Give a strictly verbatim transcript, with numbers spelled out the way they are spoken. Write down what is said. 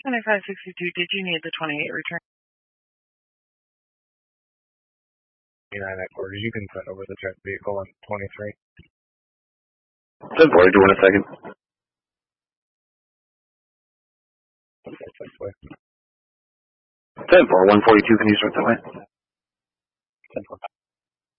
twenty-five sixty-two, did you need the twenty-eight return? twenty-nine at quarters, you can send over the jet vehicle on twenty-three. ten four, do one a second. Okay, six way. ten four, one forty-two, can you start that way?